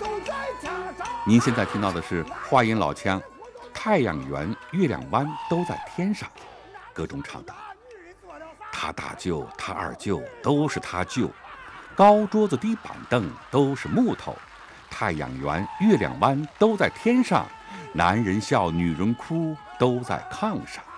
您现在听到的是话音老腔，太阳圆、月亮弯都在天上，歌中唱道：他大舅、他二舅都是他舅，高桌子低板凳都是木头，太阳圆、月亮弯都在天上，男人笑女人哭都在炕上。